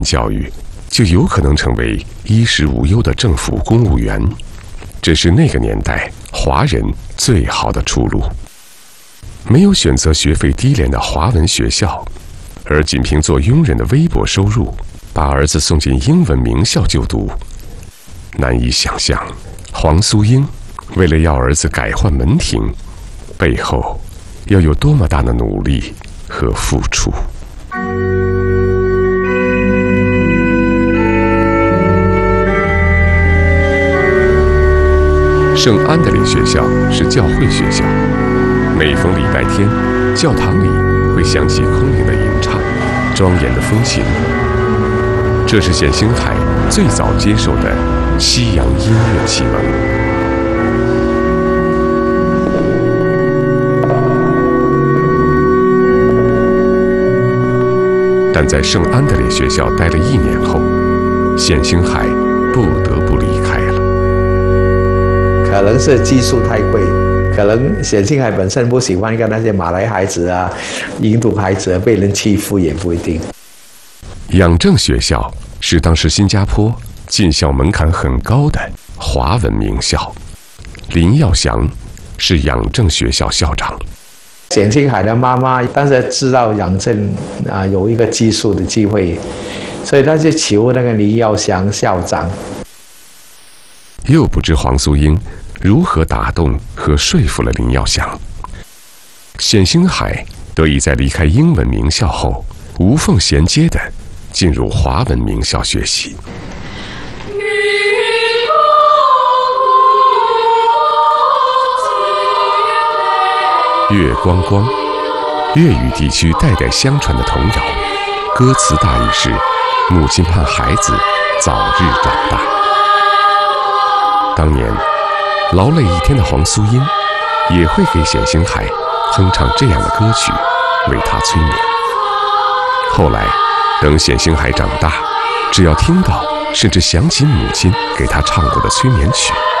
教育，就有可能成为衣食无忧的政府公务员，这是那个年代华人最好的出路。没有选择学费低廉的华文学校，而仅凭做佣人的微薄收入，把儿子送进英文名校就读。难以想象，黄苏英为了要儿子改换门庭，背后要有多么大的努力和付出。圣安德烈学校是教会学校，每逢礼拜天，教堂里会响起空灵的吟唱，庄严的风琴。这是冼星海最早接受的西洋音乐启蒙。但在圣安德烈学校待了1年后，冼星海不得不离开了。 可能是技术太贵，可能冼星海本身不喜欢跟那些马来孩子啊、印度孩子被人欺负，也不一定。 仰正学校是当时新加坡进校门槛很高的华文名校，林耀祥是仰正学校校长。 冼星海的妈妈当时知道仰正有一个寄宿的机会，所以他就求那个林耀祥校长。 又不知黄苏英如何打动和说服了林耀祥，冼星海得以在离开英文名校后，无缝衔接地进入华文名校学习。月光光，粤语地区代代相传的童谣，歌词大意是：母亲盼孩子早日长大。当年劳累一天的黄苏英也会给冼星海哼唱这样的歌曲，为他催眠。后来等冼星海长大，只要听到甚至想起母亲给他唱过的催眠曲，